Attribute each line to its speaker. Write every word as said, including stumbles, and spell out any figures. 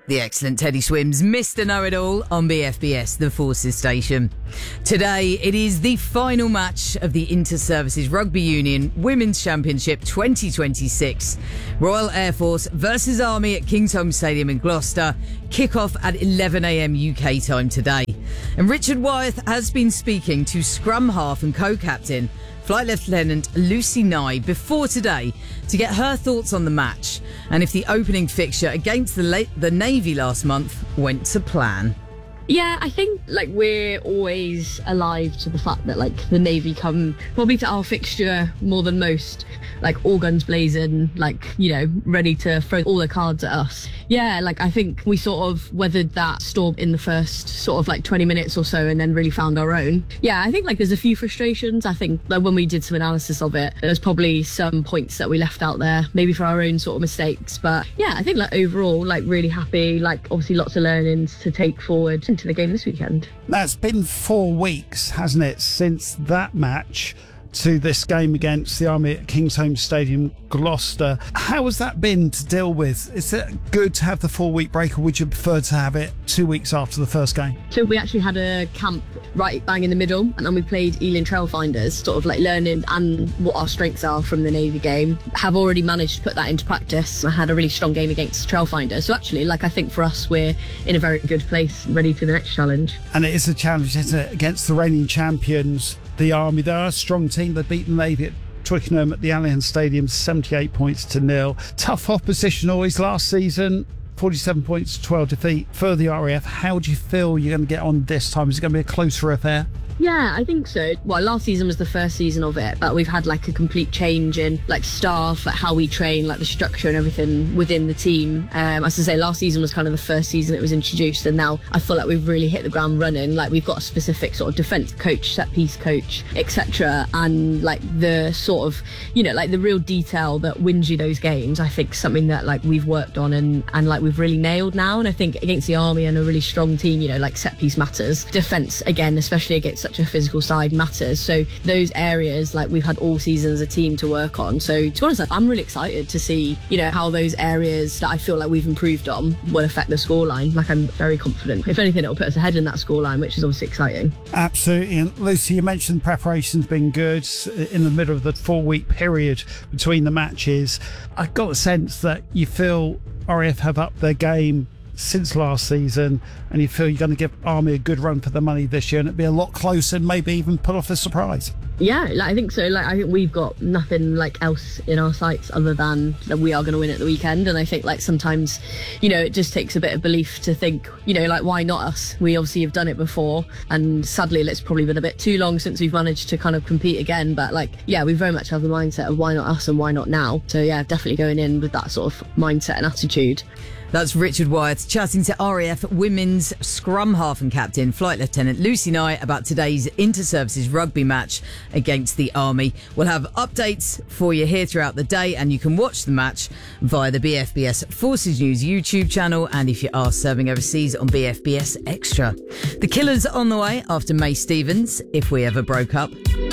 Speaker 1: The excellent Teddy Swims, Mister Know-It-All on B F B S, the Forces station. Today, it is the final match of the Inter-Services Rugby Union Women's Championship twenty twenty-six. Royal Air Force versus Army at Kingsholm Stadium in Gloucester. Kick-off at eleven a m U K time today. And Richard Wyeth has been speaking to scrum half and co-captain Flight Lieutenant Lucy Nye before today to get her thoughts on the match and if the opening fixture against the, la- the Navy last month went to plan.
Speaker 2: Yeah, I think like we're always alive to the fact that like the Navy come probably to our fixture more than most, like all guns blazing, like, you know, ready to throw all the cards at us. Yeah, like I think we sort of weathered that storm in the first sort of like twenty minutes or so and then really found our own. Yeah, I think like there's a few frustrations. I think like when we did some analysis of it, there's probably some points that we left out there, maybe for our own sort of mistakes. But yeah, I think like overall, like really happy, like obviously lots of learnings to take forward into the game this weekend.
Speaker 3: Now, it's been four weeks, hasn't it, since that match to this game against the Army at Kingsholm Stadium, Gloucester. How has that been to deal with? Is it good to have the four-week break, or would you prefer to have it two weeks after the first game?
Speaker 2: So we actually had a camp right bang in the middle, and then we played Ealing Trailfinders, sort of like learning and what our strengths are from the Navy game. Have already managed to put that into practice. I had a really strong game against Trailfinders. So actually, like I think for us, we're in a very good place, ready for the next challenge.
Speaker 3: And it is a challenge, isn't it, against the reigning champions, the Army. They're a strong team. They beat the Navy at Twickenham at the Allianz Stadium, seventy-eight points to nil. Tough opposition always. Last season, forty-seven points to twelve defeat for the R A F. How do you feel you're going to get on this time? Is it going to be a closer affair?
Speaker 2: Yeah, I think so. Well, last season was the first season of it, but we've had like a complete change in like staff, like how we train, like the structure and everything within the team. Um, as I say, last season was kind of the first season it was introduced, and now I feel like we've really hit the ground running. Like we've got a specific sort of defence coach, set piece coach, et cetera. And like the sort of, you know, like the real detail that wins you those games, I think something that like we've worked on and, and like we've really nailed now. And I think against the Army and a really strong team, you know, like set piece matters. Defence, again, especially against such a physical side, matters. So those areas like we've had all season as a team to work on. So to be honest, I'm really excited to see, you know, how those areas that I feel like we've improved on will affect the scoreline. Like I'm very confident. If anything, it'll put us ahead in that scoreline, which is obviously exciting.
Speaker 3: Absolutely. And Lucy, you mentioned preparation's been good in the middle of the four-week period between the matches. I got the sense that you feel R A F have upped their game since last season, and you feel you're going to give Army a good run for the money this year, and it'd be a lot closer and maybe even pull off a surprise.
Speaker 2: Yeah, like, I think so. Like I think we've got nothing like else in our sights other than that we are going to win at the weekend. And I think like sometimes, you know, it just takes a bit of belief to think, you know, like why not us? We obviously have done it before, and sadly it's probably been a bit too long since we've managed to kind of compete again. But like, yeah, we very much have the mindset of why not us and why not now. So yeah, definitely going in with that sort of mindset and attitude.
Speaker 1: That's Richard Wyeth chatting to R A F Women's Scrum Half and Captain Flight Lieutenant Lucy Nye about today's Inter-Services rugby match against the Army. We'll have updates for you here throughout the day, and you can watch the match via the B F B S Forces News YouTube channel, and if you are serving overseas, on B F B S Extra. The Killers on the way after May Stevens, If We Ever Broke Up.